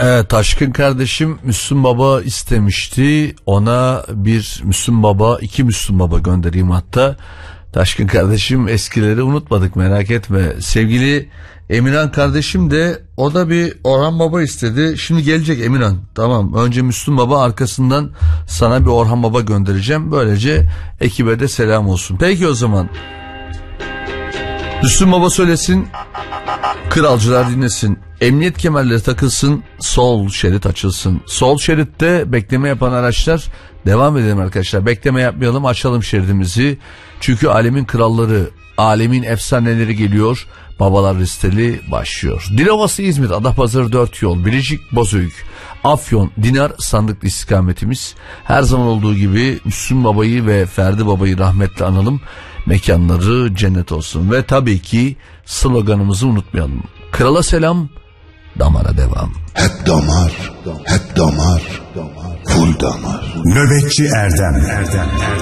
Evet, Taşkın kardeşim Müslüm Baba istemişti. Ona bir Müslüm Baba, 2 Müslüm Baba göndereyim hatta. Taşkın kardeşim, eskileri unutmadık, merak etme. Sevgili Emirhan kardeşim de, o da bir Orhan Baba istedi. Şimdi gelecek Emirhan. Tamam, önce Müslüm Baba, arkasından sana bir Orhan Baba göndereceğim. Böylece ekibe de selam olsun. Peki o zaman Müslüm Baba söylesin, kralcılar dinlesin. Emniyet kemerleri takılsın, sol şerit açılsın. Sol şeritte bekleme yapan araçlar, devam edelim arkadaşlar. Bekleme yapmayalım, açalım şeridimizi. Çünkü alemin kralları, alemin efsaneleri geliyor. Babalar listeli başlıyor. Dilovası İzmir, Adapazarı 4 yol, Bilecik Bozüyük, Afyon, Dinar sandıklı istikametimiz. Her zaman olduğu gibi Müslüm Baba'yı ve Ferdi Baba'yı rahmetle analım. Mekanları cennet olsun. Ve tabii ki sloganımızı unutmayalım. Krala selam, damara devam. Hep damar, hep damar, full damar. Nöbetçi Erdem.